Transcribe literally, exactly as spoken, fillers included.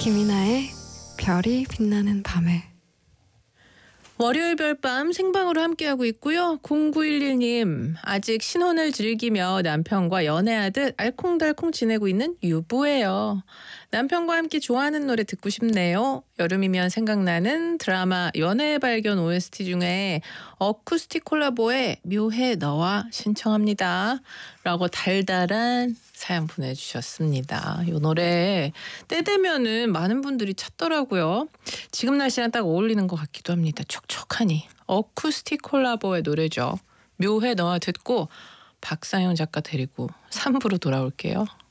김이나의 별이 빛나는 밤에. 월요일 별밤 생방으로 함께하고 있고요. 공구일일 님, 아직 신혼을 즐기며 남편과 연애하듯 알콩달콩 지내고 있는 유부예요. 남편과 함께 좋아하는 노래 듣고 싶네요. 여름이면 생각나는 드라마 연애의 발견 오에스티 중에 어쿠스틱 콜라보의 묘해 너와 신청합니다. 라고 달달한 사연 보내주셨습니다. 이 노래 때 되면은 많은 분들이 찾더라고요. 지금 날씨랑 딱 어울리는 것 같기도 합니다. 촉촉하니. 어쿠스틱 콜라보의 노래죠. 묘해 너와 듣고 박상영 작가 데리고 삼 부로 돌아올게요.